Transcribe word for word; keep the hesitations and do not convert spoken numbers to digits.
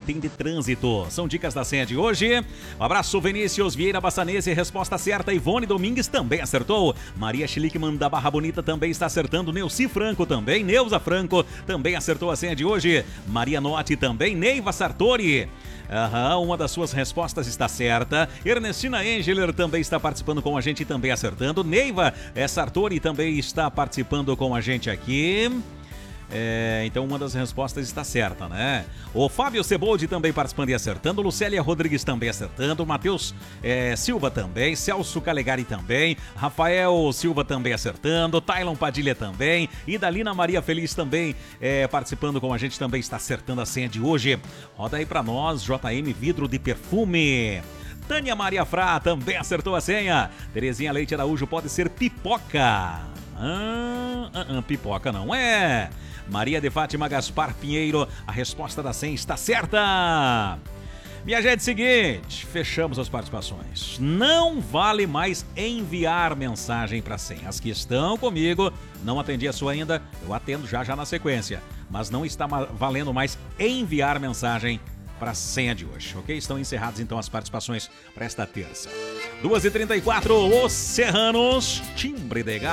item de trânsito. São dicas da senha de hoje. Um abraço, Vinícius Vieira Bassanese, resposta certa. Ivone Domingues também acertou. Maria Schlickman da Barra Bonita também está acertando. Neuci Franco também. Neuza Franco também acertou a senha de hoje. Maria Notti também. Neiva Sartori. Aham, uma das suas respostas está certa. Ernestina Engeler também está participando com a gente e também acertando. Neiva é, Sartori também está participando com a gente aqui. É, então uma das respostas está certa, né? O Fábio Ceboldi também participando e acertando. Lucélia Rodrigues também acertando. Matheus é, Silva também. Celso Calegari também. Rafael Silva também acertando. Tailon Padilha também. E Dalina Maria Feliz também é, participando com a gente, também está acertando a senha de hoje. Roda aí pra nós, J M Vidro de Perfume. Tânia Maria Frá também acertou a senha. Terezinha Leite Araújo, pode ser pipoca. Ah, ah, ah, pipoca não é. Maria de Fátima Gaspar Pinheiro, a resposta da senha está certa. Minha gente, seguinte, fechamos as participações. Não vale mais enviar mensagem para senha. As que estão comigo, não atendi a sua ainda, eu atendo já já na sequência. Mas não está valendo mais enviar mensagem para a senha de hoje, ok? Estão encerradas então as participações para esta terça. duas e trinta e quatro, Os Serranos, timbre de gás.